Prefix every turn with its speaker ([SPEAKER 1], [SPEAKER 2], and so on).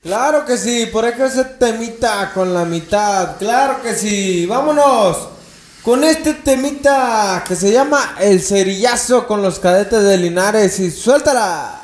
[SPEAKER 1] Claro que sí, por ahí que ese temita con la mitad. Claro que sí, vámonos con este temita que se llama El Cerillazo con los Cadetes de Linares y suéltala.